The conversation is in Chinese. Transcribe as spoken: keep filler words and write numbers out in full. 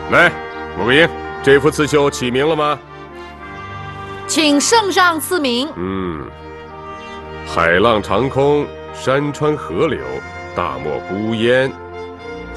来，穆桂英，这幅刺绣起名了吗？ 请圣上赐名。 嗯，海浪长空，山川河流，大漠孤烟。